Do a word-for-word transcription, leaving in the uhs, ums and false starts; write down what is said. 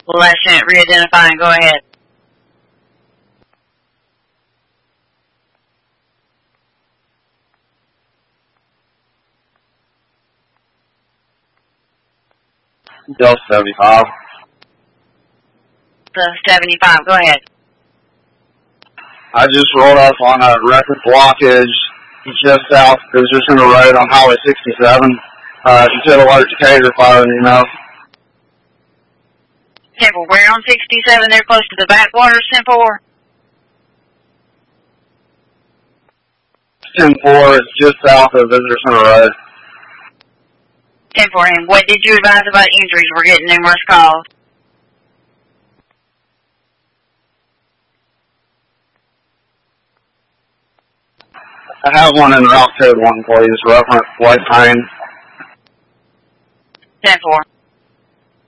Last unit re-identifying, go ahead. Delta seventy-five. The seventy-five, go ahead. I just rolled up on a record blockage just south of Position Road on Highway sixty-seven. Uh, you said alert Decatur fire an email. ten four, we're on sixty-seven, they're close to the backwaters, ten four. ten four is just south of Visitor Center Road. ten four, and what did you advise about injuries? We're getting numerous calls. I have one in route code one, please, reference White Pine. ten four.